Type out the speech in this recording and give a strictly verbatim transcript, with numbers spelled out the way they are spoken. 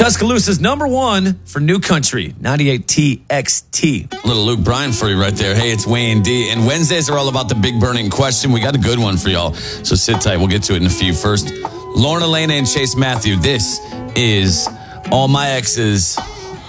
Tuscaloosa's number one for New Country, ninety-eight T X T. Little Luke Bryan for you right there. Hey, it's Wayne D. And Wednesdays are all about the big burning question. We got a good one for y'all. So sit tight. We'll get to it in a few. First, Lauren Elena and Chase Matthew. This is All My Exes